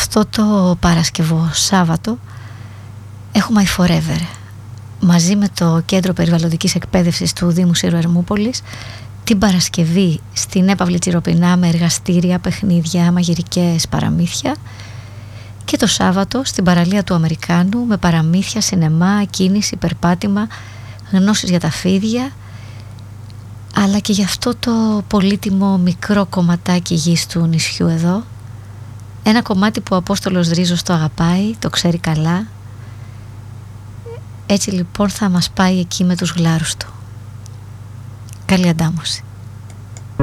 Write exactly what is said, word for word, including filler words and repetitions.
Αυτό το Παρασκευό Σάββατο έχουμε My Forever μαζί με το Κέντρο Περιβαλλοντικής Εκπαίδευσης του Δήμου Σύρου Ερμούπολης την Παρασκευή στην Έπαυλη Τσιροπινά με εργαστήρια, παιχνίδια, μαγειρικές, παραμύθια, και το Σάββατο στην παραλία του Αμερικάνου με παραμύθια, σινεμά, κίνηση, περπάτημα, γνώσεις για τα φίδια, αλλά και για αυτό το πολύτιμο μικρό κομματάκι γης του νησιού εδώ. Ένα κομμάτι που ο Απόστολος Ρίζος το αγαπάει, το ξέρει καλά. Έτσι λοιπόν θα μας πάει εκεί με τους γλάρους του. Καλή αντάμωση.